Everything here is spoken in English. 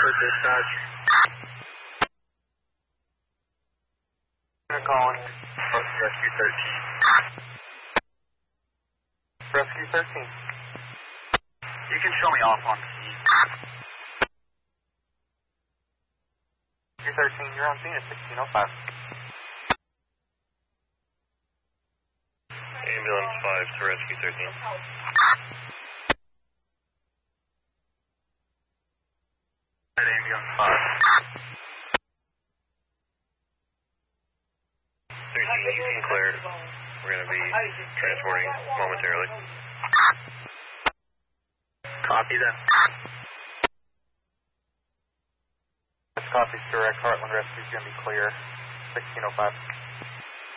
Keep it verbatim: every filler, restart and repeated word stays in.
for dispatch. I'm calling. Rescue thirteen. Rescue thirteen. You can show me off on scene. Rescue thirteen, you're on scene at sixteen oh five. Ambulance five to Rescue thirteen. At Ambulance five. thirteen, you can clear. We're going to be transporting momentarily. Copy then. This copy's direct. Heartland Rescue's going to be clear. sixteen oh five.